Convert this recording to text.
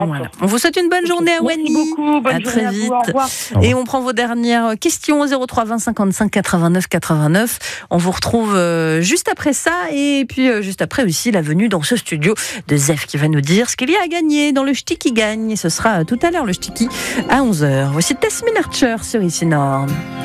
Voilà. On vous souhaite une bonne journée à Wendy. Merci beaucoup. Bonne à journée très à vite. vous. Au revoir. Et on prend vos dernières questions au 03 20 55 89 89. On vous retrouve juste après ça et puis juste après aussi la venue dans ce studio de Zef qui va nous dire ce qu'il y a à gagner dans le Ch'ti qui gagne. Ce sera tout à l'heure le Ch'ti à 11h. Voici Tasmin Archer sur Ici Nord.